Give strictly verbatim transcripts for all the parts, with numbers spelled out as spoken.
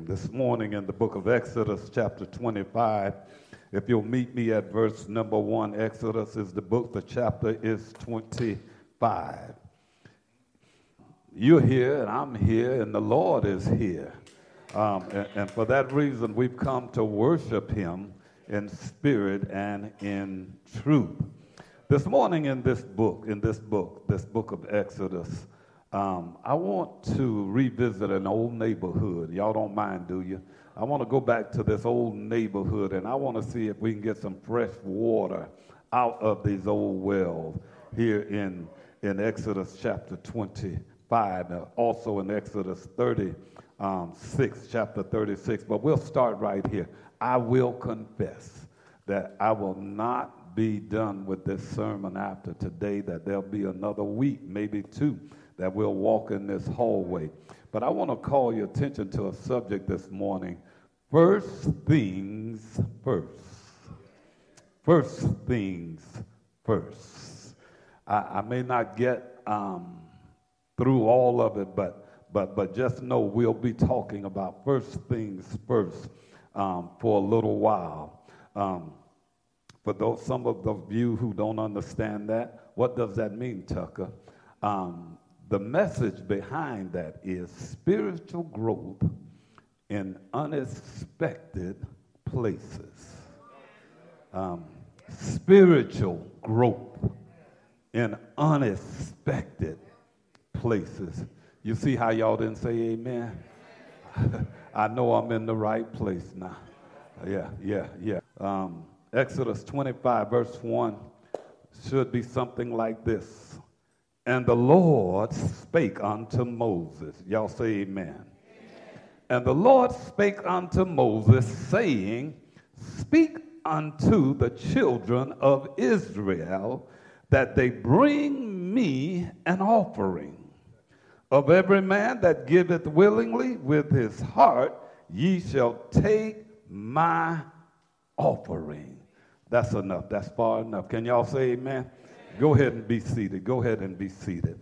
this morning in the book of Exodus, chapter twenty-five. If you'll meet me at verse number one, Exodus is the book, the chapter is twenty-five. You're here, and I'm here, and the Lord is here. Um, and, and for that reason, we've come to worship him in spirit and in truth. This morning in this book, in this book, this book of Exodus, um, I want to revisit an old neighborhood. Y'all don't mind, do you? I want to go back to this old neighborhood, and I want to see if we can get some fresh water out of these old wells here in, in Exodus chapter twenty-five, and also in Exodus thirty-six, chapter thirty-six. But we'll start right here. I will confess that I will not be done with this sermon after today, that there'll be another week, maybe two, that we'll walk in this hallway. But I want to call your attention to a subject this morning. First things first. First things first. I, I may not get um, through all of it, but but but just know we'll be talking about first things first um, for a little while. Um, for those some of the you who don't understand that, what does that mean, Tucker? Um, The message behind that is spiritual growth in unexpected places. Um, spiritual growth in unexpected places. You see how y'all didn't say amen? I know I'm in the right place now. Yeah, yeah, yeah. Um, Exodus twenty-five, verse one should be something like this. And the Lord spake unto Moses. Y'all say amen. Amen. And the Lord spake unto Moses, saying, Speak unto the children of Israel, that they bring me an offering. Of every man that giveth willingly with his heart, ye shall take my offering. That's enough. That's far enough. Can y'all say amen? Go ahead and be seated. Go ahead and be seated.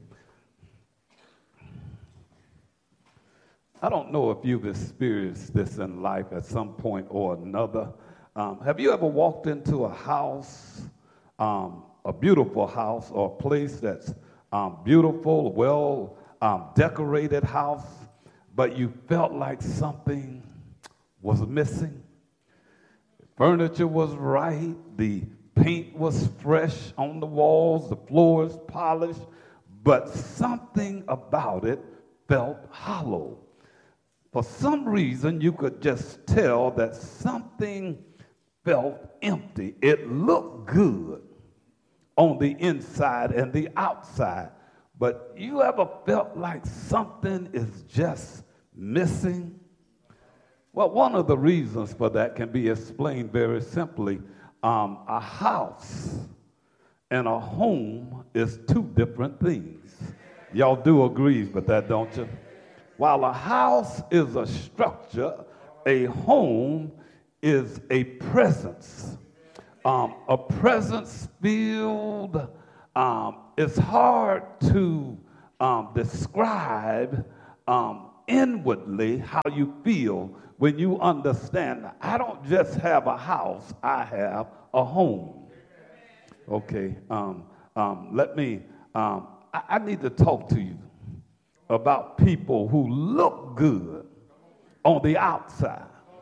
I don't know if you've experienced this in life at some point or another. Um, have you ever walked into a house, um, a beautiful house or a place that's um, beautiful, well um, decorated house, but you felt like something was missing? Furniture was right, the paint was fresh on the walls, the floors polished, but something about it felt hollow. For some reason, you could just tell that something felt empty. It looked good on the inside and the outside, but you ever felt like something is just missing? Well, one of the reasons for that can be explained very simply. Um, a house and a home is two different things. Y'all do agree with that, don't you? While a house is a structure, a home is a presence. Um, a presence filled, um, it's hard to um, describe um, inwardly how you feel when you understand, I don't just have a house, I have a home. Okay, um, um, let me, um, I, I need to talk to you about people who look good on the outside.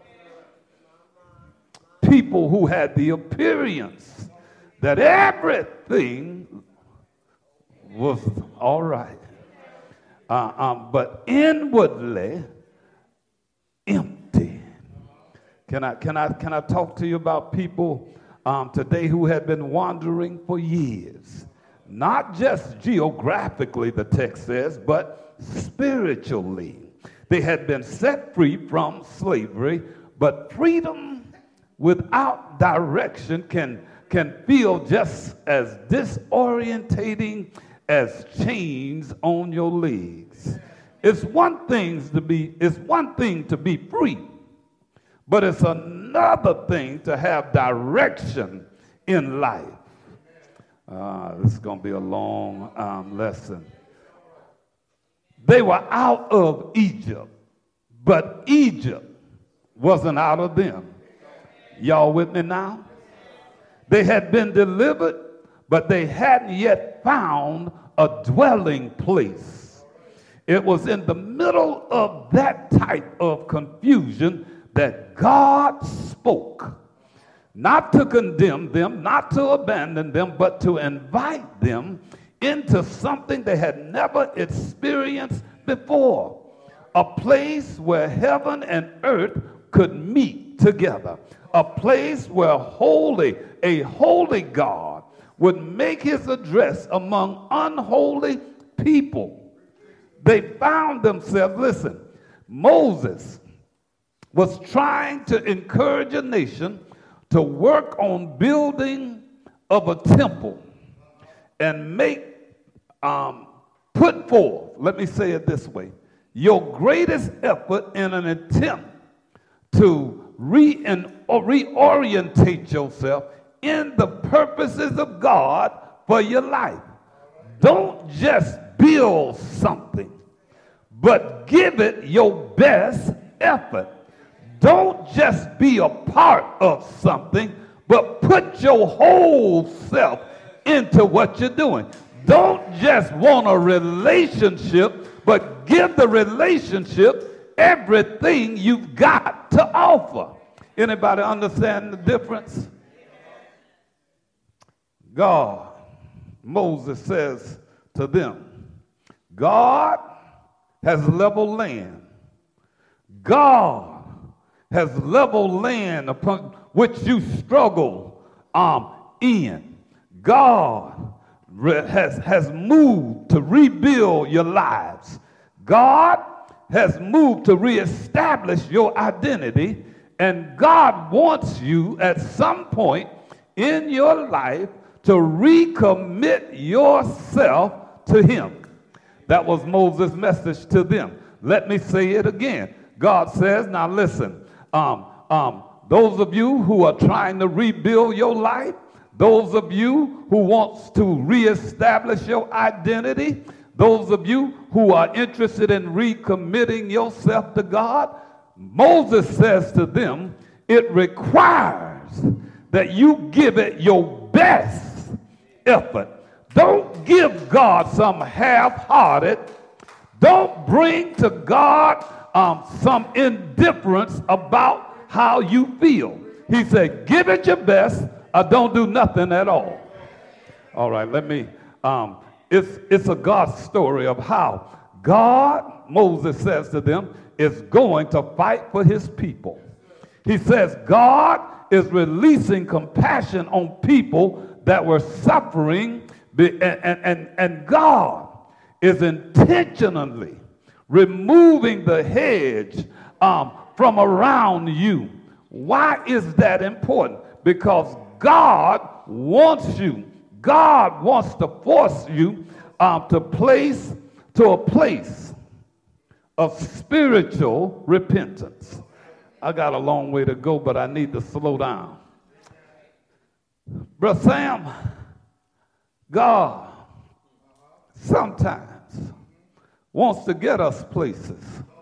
People who had the appearance that everything was all right. Uh, um, but inwardly, empty. Can I, can I, can I talk to you about people um, today who have been wandering for years? Not just geographically, the text says, but spiritually. They had been set free from slavery, but freedom without direction can, can feel just as disorientating as chains on your legs. It's one thing to be, it's one thing to be free, but it's another thing to have direction in life. Uh, this is going to be a long um, lesson. They were out of Egypt, but Egypt wasn't out of them. Y'all with me now? They had been delivered, but they hadn't yet found a dwelling place. It was in the middle of that type of confusion that God spoke, not to condemn them, not to abandon them, but to invite them into something they had never experienced before, a place where heaven and earth could meet together, a place where holy, a holy God would make his address among unholy people. They found themselves, listen, Moses was trying to encourage a nation to work on building of a temple and make, um, put forth, let me say it this way, your greatest effort in an attempt to re- and, or reorientate yourself in the purposes of God for your life. Don't just build something, but give it your best effort. Don't just be a part of something, but put your whole self into what you're doing. Don't just want a relationship, but give the relationship everything you've got to offer. Anybody understand the difference? God, Moses says to them, God has level land. God has level land upon which you struggle um, in. God has, has moved to rebuild your lives. God has moved to reestablish your identity, and God wants you at some point in your life to recommit yourself to him. That was Moses' message to them. Let me say it again. God says, now listen, um, um, those of you who are trying to rebuild your life, those of you who wants to reestablish your identity, those of you who are interested in recommitting yourself to God, Moses says to them, it requires that you give it your best effort. Don't give God some half-hearted. Don't bring to God um, some indifference about how you feel. He said, give it your best or don't do nothing at all. All right, let me, um, it's, it's a God story of how God, Moses says to them, is going to fight for his people. He says God is releasing compassion on people that were suffering, and, and, and God is intentionally removing the hedge um, from around you. Why is that important? Because God wants you, God wants to force you um, to place to a place of spiritual repentance. I got a long way to go, but I need to slow down. Brother Sam, God sometimes wants to get us places.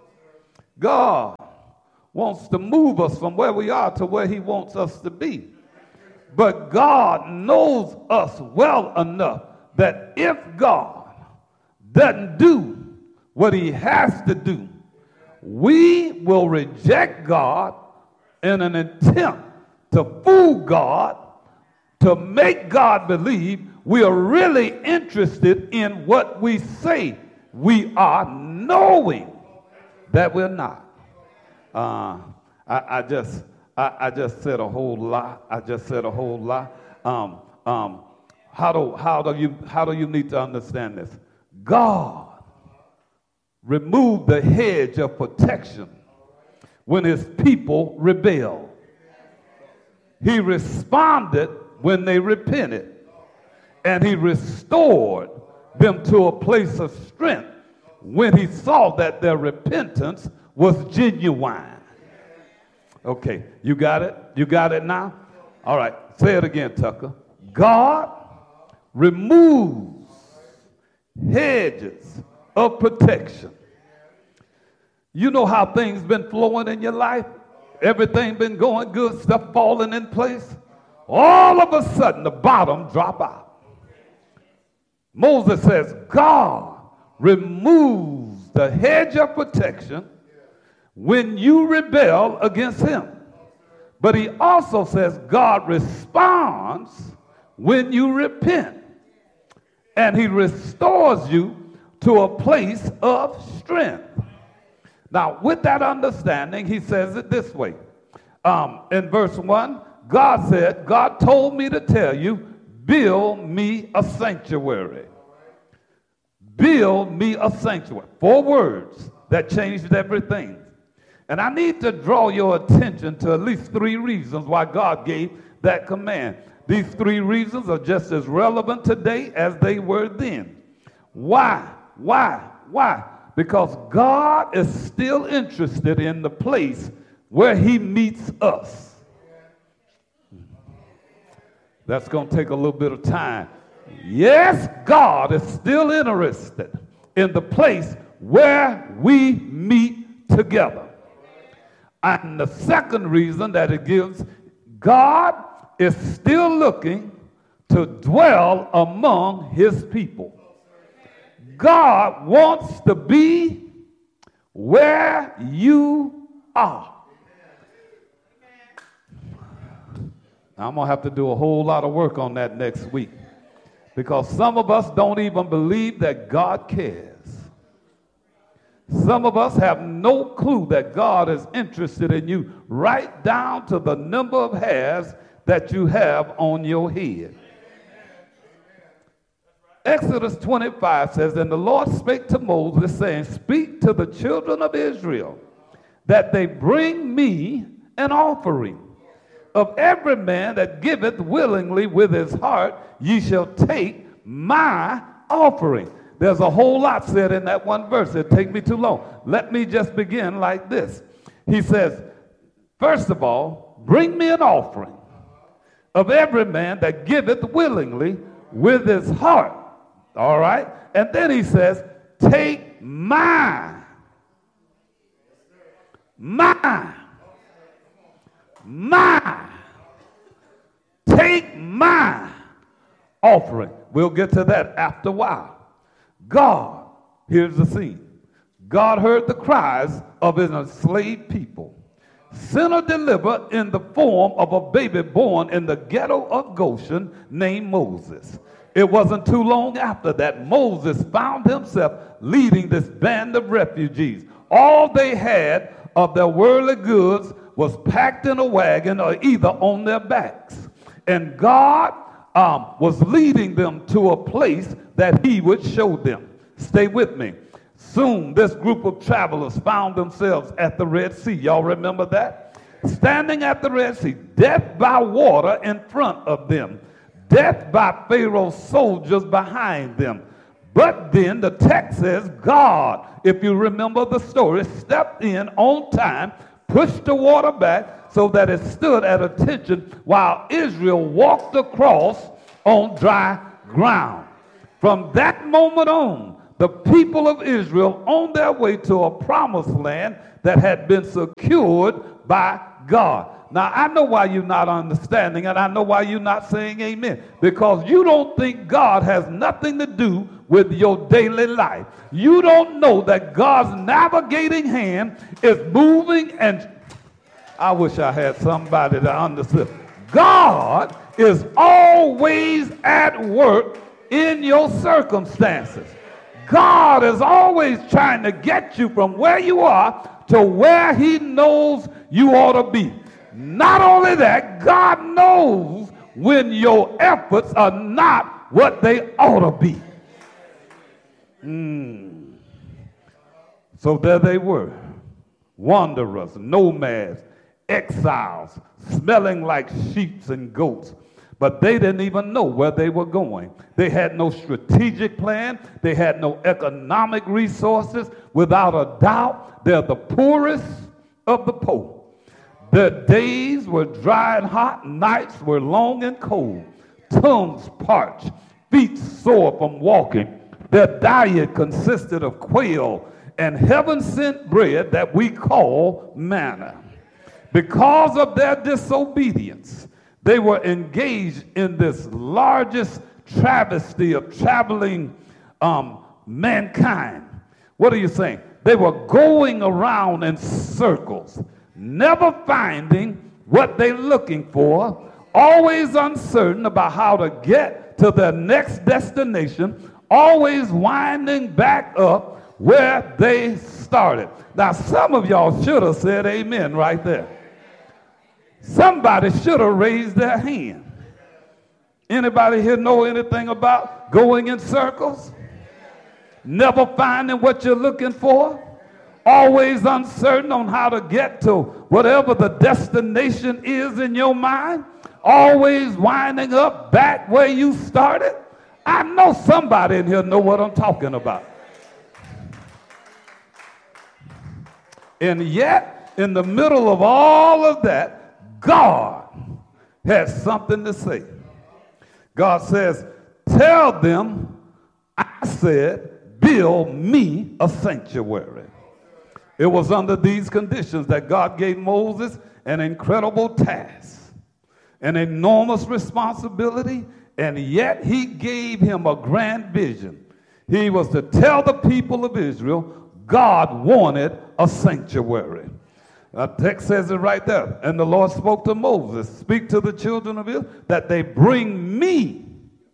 God wants to move us from where we are to where he wants us to be. But God knows us well enough that if God doesn't do what he has to do, we will reject God in an attempt to fool God, to make God believe we are really interested in what we say we are, knowing that we're not. Uh, I, I just I, I just said a whole lot. I just said a whole lot. Um, um, how do how do you how do you need to understand this? God removed the hedge of protection when his people rebelled. He responded when they repented, and he restored them to a place of strength when he saw that their repentance was genuine. Okay, you got it? You got it now? All right, say it again, Tucker. God removes hedges of protection. You know how things been flowing in your life? everything been going good, stuff falling in place. All of a sudden, the bottom drop out. Moses says, God removes the hedge of protection when you rebel against him. But he also says God responds when you repent. And he restores you to a place of strength. Now, with that understanding, he says it this way. Um, in verse one, God said, God told me to tell you, build me a sanctuary. Build me a sanctuary. Four words that changed everything. And I need to draw your attention to at least three reasons why God gave that command. These three reasons are just as relevant today as they were then. Why? Why? Why? Because God is still interested in the place where he meets us. That's going to take a little bit of time. Yes, God is still interested in the place where we meet together. And the second reason that it gives, God is still looking to dwell among his people. God wants to be where you are. Now, I'm going to have to do a whole lot of work on that next week, because some of us don't even believe that God cares. Some of us have no clue that God is interested in you, right down to the number of hairs that you have on your head. Exodus twenty-five says, and the Lord spake to Moses, saying, speak to the children of Israel, that they bring me an offering. Of every man that giveth willingly with his heart, ye shall take my offering. There's a whole lot said in that one verse. It'll take me too long. Let me just begin like this. He says, first of all, bring me an offering of every man that giveth willingly with his heart. All right? And then he says, take my, my, my, take my offering. We'll get to that after a while. God, here's the scene. God heard the cries of his enslaved people. Sent a deliverer in the form of a baby born in the ghetto of Goshen named Moses. It wasn't too long after that Moses found himself leading this band of refugees. All they had of their worldly goods was packed in a wagon or either on their backs. And God um, was leading them to a place that he would show them. Stay with me. Soon this group of travelers found themselves at the Red Sea. Y'all remember that? Standing at the Red Sea, death by water in front of them, death by Pharaoh's soldiers behind them. But then the text says God, if you remember the story, stepped in on time, pushed the water back so that it stood at attention while Israel walked across on dry ground. From that moment on, the people of Israel on their way to a promised land that had been secured by God. Now, I know why you're not understanding, and I know why you're not saying amen. Because you don't think God has nothing to do with your daily life. You don't know that God's navigating hand is moving, and I wish I had somebody that understood. God is always at work in your circumstances. God is always trying to get you from where you are to where he knows you ought to be. Not only that, God knows when your efforts are not what they ought to be. Mm. So there they were, wanderers, nomads, exiles, smelling like sheep and goats. But they didn't even know where they were going. They had no strategic plan. They had no economic resources. Without a doubt, they're the poorest of the poor. Their days were dry and hot, nights were long and cold, tongues parched, feet sore from walking. Their diet consisted of quail and heaven-sent bread that we call manna. Because of their disobedience, they were engaged in this largest travesty of traveling um, mankind. What are you saying? They were going around in circles, never finding what they're looking for, always uncertain about how to get to their next destination, always winding back up where they started. Now, some of y'all should have said amen right there. Somebody should have raised their hand. Anybody here know anything about going in circles? Never finding what you're looking for? Always uncertain on how to get to whatever the destination is in your mind? Always winding up back where you started? I know somebody in here know what I'm talking about. And yet, in the middle of all of that, God has something to say. God says, tell them, I said, build me a sanctuary. It was under these conditions that God gave Moses an incredible task, an enormous responsibility, and yet he gave him a grand vision. He was to tell the people of Israel God wanted a sanctuary. The text says it right there. And the Lord spoke to Moses, speak to the children of Israel that they bring me,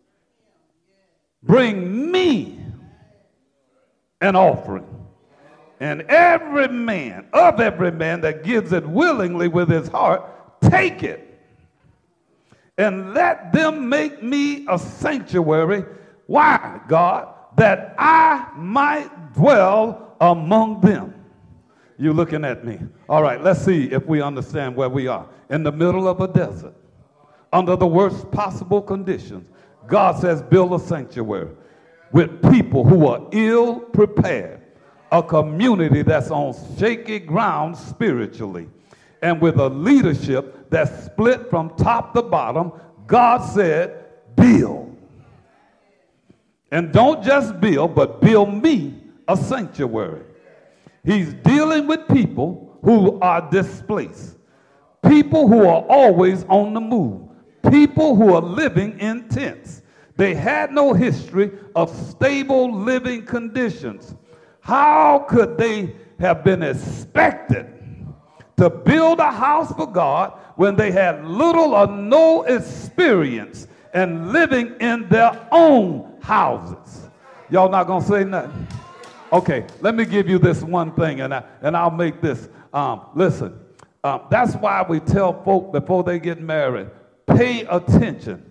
bring me an offering. And every man, of every man that gives it willingly with his heart, take it. And let them make me a sanctuary. Why, God? That I might dwell among them. You looking at me. All right, let's see if we understand where we are. In the middle of a desert, under the worst possible conditions, God says build a sanctuary with people who are ill prepared, a community that's on shaky ground spiritually, and with a leadership that's split from top to bottom. God said build. And don't just build, but build me a sanctuary. He's dealing with people who are displaced, people who are always on the move, people who are living in tents. They had no history of stable living conditions. How could they have been expected to build a house for God when they had little or no experience in living in their own houses? Y'all not gonna say nothing? Okay, let me give you this one thing, and, I, and I'll make this. Um, listen, um, that's why we tell folk before they get married, pay attention.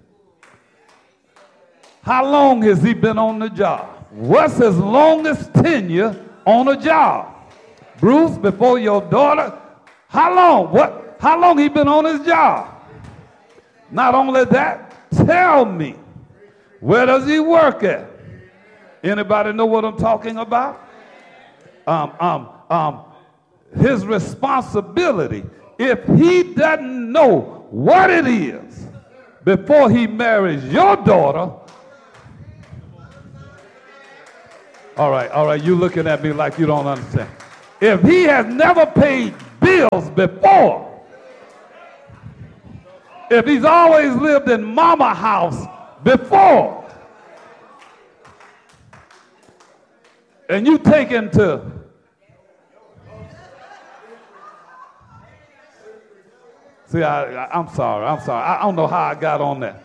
How long has he been on the job? What's his longest tenure on a job? Bruce, before your daughter, how long? What? How long he been on his job? Not only that, tell me, where does he work at? Anybody know what I'm talking about? Um, um, um, his responsibility. If he doesn't know what it is before he marries your daughter, all right, all right, you looking at me like you don't understand. If he has never paid bills before, if he's always lived in mama house before, and you take him to see, I, I, I'm sorry, I'm sorry. I, I don't know how I got on that.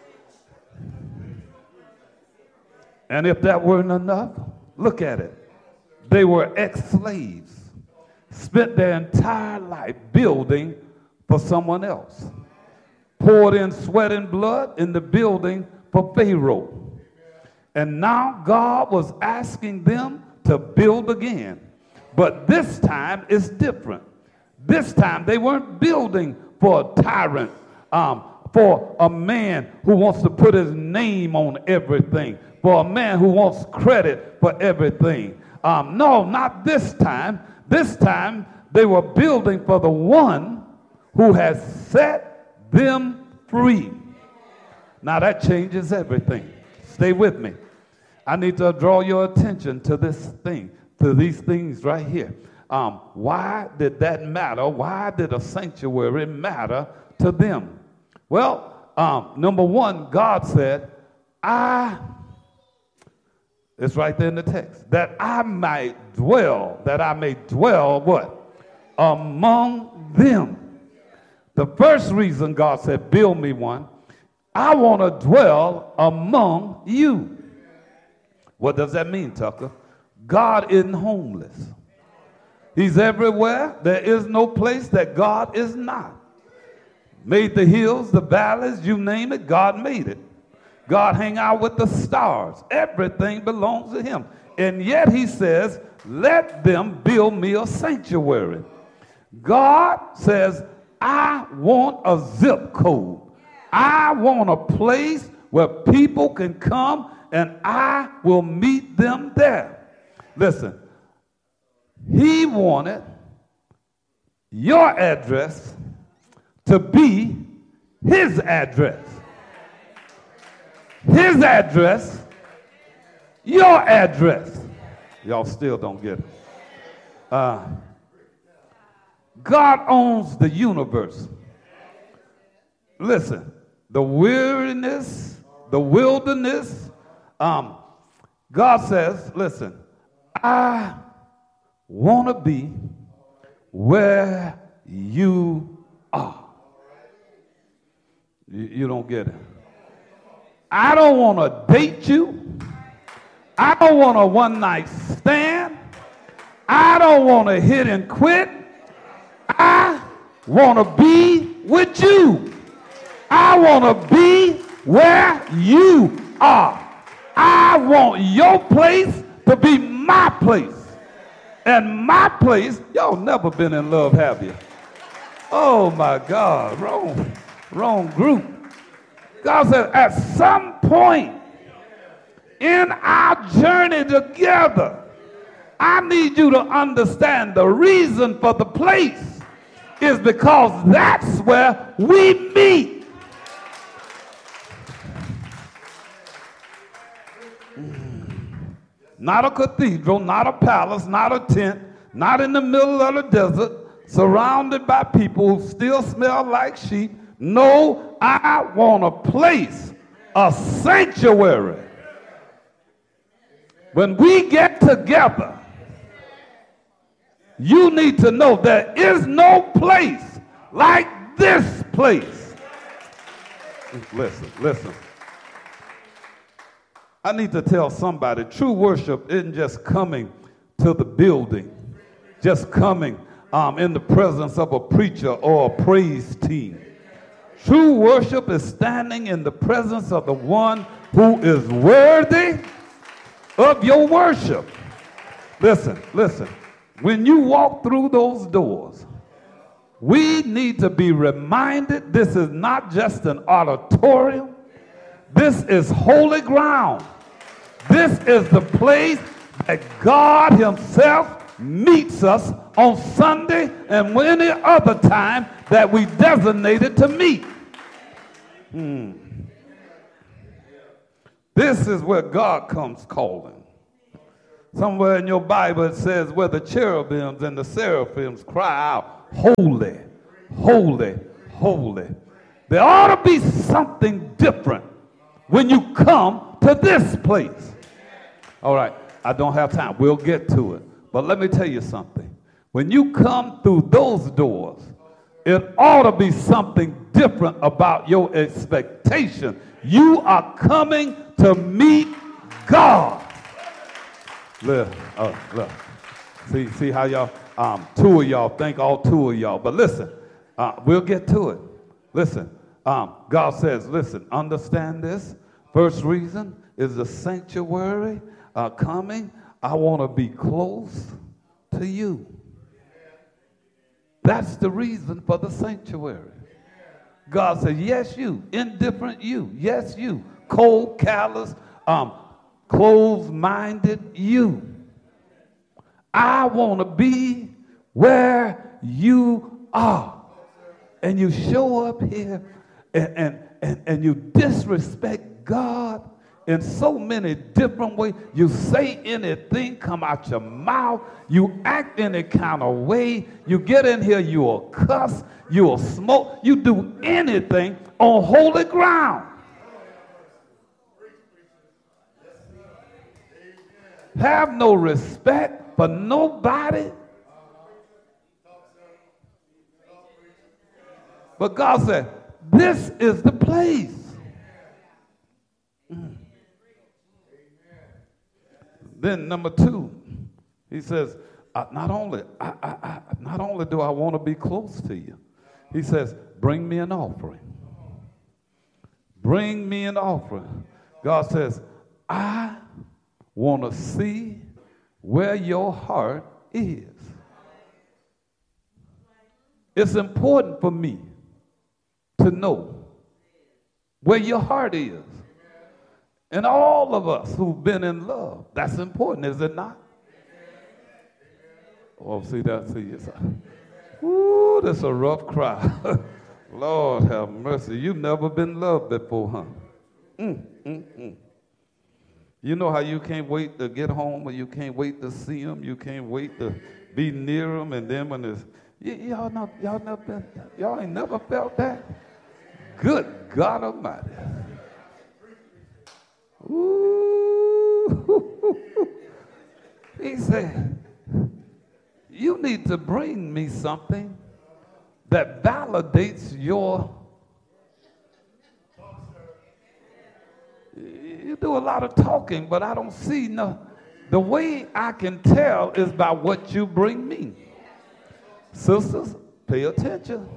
And if that weren't enough, look at it. They were ex-slaves, spent their entire life building for someone else, poured in sweat and blood in the building for Pharaoh. And now God was asking them to build again. But this time it's different. This time they weren't building for a tyrant, um, for a man who wants to put his name on everything, for a man who wants credit for everything. Um, no, not this time. This time they were building for the one who has set them free. Now that changes everything. Stay with me. I need to draw your attention to this thing, to these things right here. Um, why did that matter? Why did a sanctuary matter to them? Well, um, number one, God said, I, it's right there in the text, that I might dwell, that I may dwell what? Among them. The first reason God said, build me one, I want to dwell among you. What does that mean, Tucker? God isn't homeless. He's everywhere. There is no place that God is not. Made the hills, the valleys, you name it, God made it. God hang out with the stars. Everything belongs to him. And yet he says, let them build me a sanctuary. God says, I want a zip code. I want a place where people can come and I will meet them there. Listen, he wanted your address to be his address. His address, your address. Y'all still don't get it. Uh, God owns the universe. Listen, the weariness, the wilderness, um, God says, listen, I want to be where you are. You, you don't get it. I don't want to date you. I don't want a one-night stand. I don't want to hit and quit. I want to be with you. I want to be where you are. I want your place to be my place. And my place, y'all never been in love, have you? Oh my God, wrong, wrong group. God said, at some point in our journey together, I need you to understand the reason for the place is because that's where we meet. Not a cathedral, not a palace, not a tent, not in the middle of the desert, surrounded by people who still smell like sheep. No, I want a place, a sanctuary. When we get together, you need to know there is no place like this place. Listen, listen. I need to tell somebody, true worship isn't just coming to the building, just coming um, in the presence of a preacher or a praise team. True worship is standing in the presence of the one who is worthy of your worship. Listen, listen. When you walk through those doors, we need to be reminded this is not just an auditorium. This is holy ground. This is the place that God himself meets us on Sunday and any other time that we designated to meet. Hmm. This is where God comes calling. Somewhere in your Bible it says where the cherubims and the seraphims cry out, holy, holy, holy. There ought to be something different when you come to this place. All right, I don't have time. We'll get to it. But let me tell you something. When you come through those doors, it ought to be something different about your expectation. You are coming to meet God. Look, oh, look. See, see how y'all, um, two of y'all think all two of y'all. But listen, uh, we'll get to it. Listen, um, God says, listen, understand this. First reason is the sanctuary uh, coming. I want to be close to you. That's the reason for the sanctuary. God said, yes, you, indifferent you, yes, you, cold, callous, um, closed-minded you. I want to be where you are. And you show up here and, and, and, and you disrespect God in so many different ways. You say anything, come out your mouth. You act any kind of way. You get in here, you will cuss, you will smoke. You do anything on holy ground. Have no respect for nobody. But God said, this is the place. Mm. Then number two, he says, uh, not only I, I, I, not only do I want to be close to you, he says, bring me an offering. Bring me an offering. God says, I want to see where your heart is. It's important for me to know where your heart is. And all of us who've been in love, that's important, is it not? Oh, see that? See, yes. Ooh, that's a rough crowd. Lord have mercy. You've never been loved before, huh? Mm, mm, mm. You know how you can't wait to get home, or you can't wait to see them, you can't wait to be near them, and then when it's, y- y'all, not, y'all, never been, y'all ain't never felt that? Good God Almighty. Ooh. He said, you need to bring me something that validates your. You do a lot of talking, but I don't see no. The way I can tell is by what you bring me. Sisters, pay attention.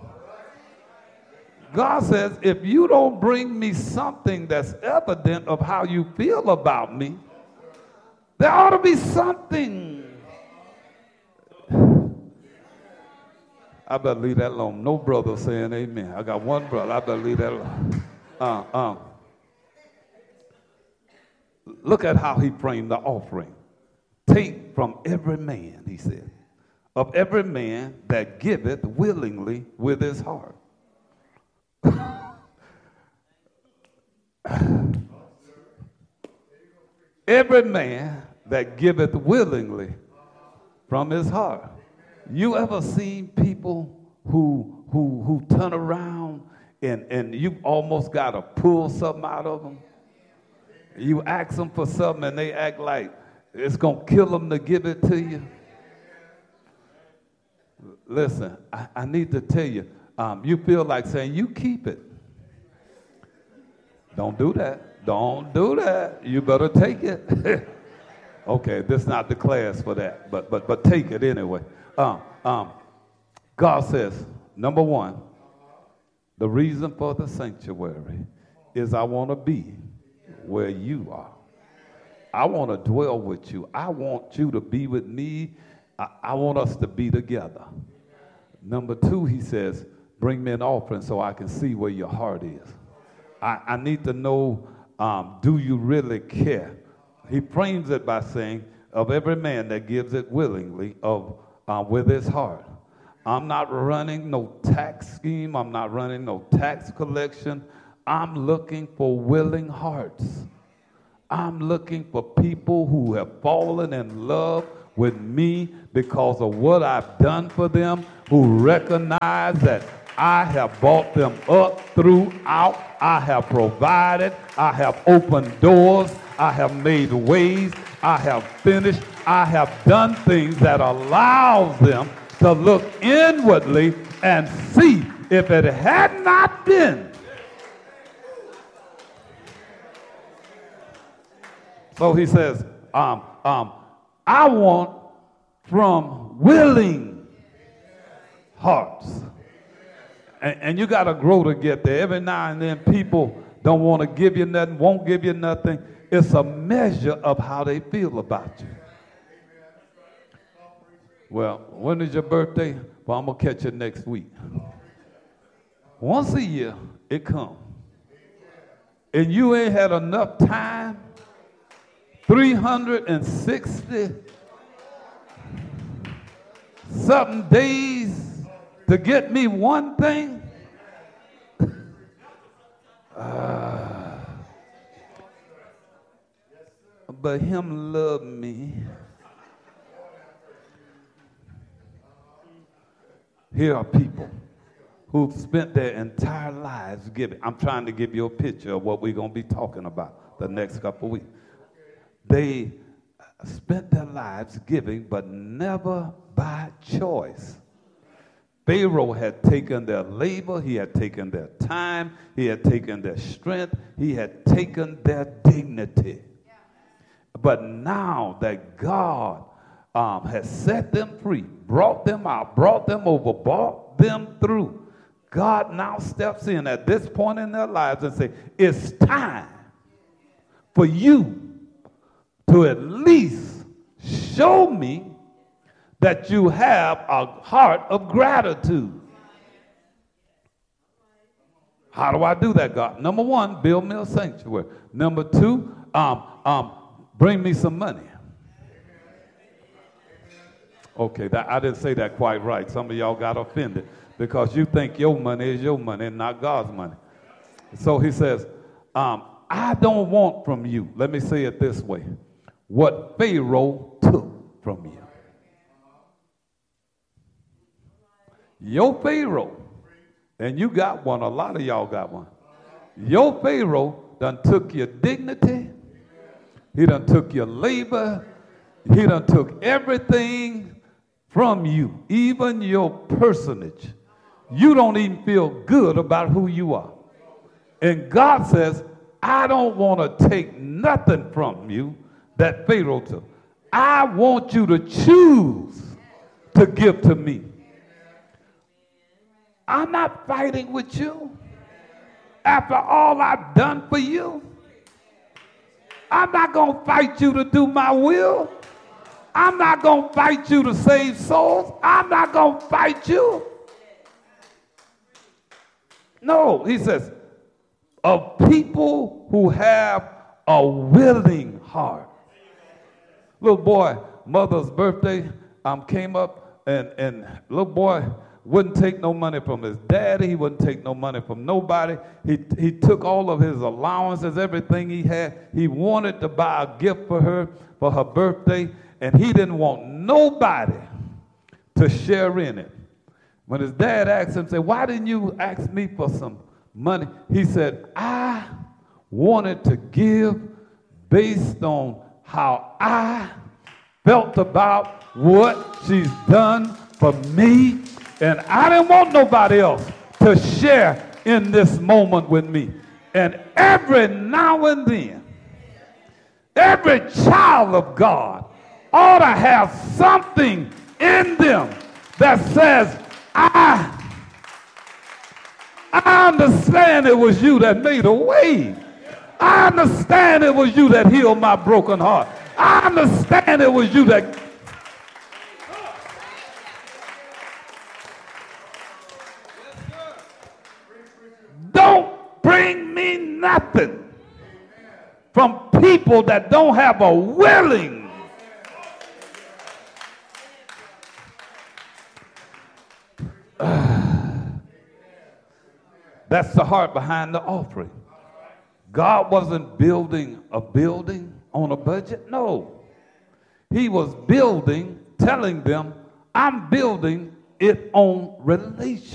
God says, if you don't bring me something that's evident of how you feel about me, there ought to be something. I better leave that alone. No brother saying amen. I got one brother. I better leave that alone. Uh, uh. Look at how he framed the offering. Take from every man, he said, of every man that giveth willingly with his heart. Every man that giveth willingly from his heart. You ever seen people who who who turn around and, and you almost got to pull something out of them? You ask them for something and they act like it's going to kill them to give it to you. Listen, I, I need to tell you, um, you feel like saying, you keep it. Don't do that. Don't do that. You better take it. Okay, this is not the class for that, but but but take it anyway. Um, um, God says, number one, the reason for the sanctuary is I want to be where you are. I want to dwell with you. I want you to be with me. I, I want us to be together. Number two, he says, bring me an offering so I can see where your heart is. I, I need to know, um, do you really care? He frames it by saying, of every man that gives it willingly, of uh, with his heart. I'm not running no tax scheme. I'm not running no tax collection. I'm looking for willing hearts. I'm looking for people who have fallen in love with me because of what I've done for them, who recognize that I have brought them up throughout. I have provided. I have opened doors. I have made ways. I have finished. I have done things that allows them to look inwardly and see if it had not been. So he says, um, um, I want from willing hearts. And, and you got to grow to get there. Every now and then people don't want to give you nothing, won't give you nothing. It's a measure of how they feel about you. Well, when is your birthday? Well, I'm going to catch you next week. Once a year, it comes. And you ain't had enough time, three hundred sixty something days to get me one thing. uh, but him love me. Here are people who've spent their entire lives giving. I'm trying to give you a picture of what we're going to be talking about the next couple of weeks. They spent their lives giving, but never by choice. Pharaoh had taken their labor, he had taken their time, he had taken their strength, he had taken their dignity. But now that God um, has set them free, brought them out, brought them over, brought them through, God now steps in at this point in their lives and says, it's time for you to at least show me that you have a heart of gratitude. How do I do that, God? Number one, build me a sanctuary. Number two, um, um, bring me some money. Okay, that, I didn't say that quite right. Some of y'all got offended because you think your money is your money and not God's money. So he says, um, I don't want from you, let me say it this way, what Pharaoh took from you. Your Pharaoh, and you got one, a lot of y'all got one. Your Pharaoh done took your dignity, he done took your labor, he done took everything from you, even your personage. You don't even feel good about who you are. And God says, I don't want to take nothing from you that Pharaoh took. I want you to choose to give to me. I'm not fighting with you after all I've done for you. I'm not going to fight you to do my will. I'm not going to fight you to save souls. I'm not going to fight you. No, he says, of people who have a willing heart. Little boy, mother's birthday, um, came up, and, and little boy wouldn't take no money from his daddy. He wouldn't take no money from nobody. He, he took all of his allowances, everything he had. He wanted to buy a gift for her for her birthday, and he didn't want nobody to share in it. When his dad asked him, said, why didn't you ask me for some money? He said, I wanted to give based on how I felt about what she's done for me. And I didn't want nobody else to share in this moment with me. And every now and then, every child of God ought to have something in them that says, I, I understand it was you that made a way. I understand it was you that healed my broken heart. I understand it was you that... Don't bring me nothing from people that don't have a willing. That's the heart behind the offering. God wasn't building a building on a budget. No. He was building, telling them, I'm building it on relationship.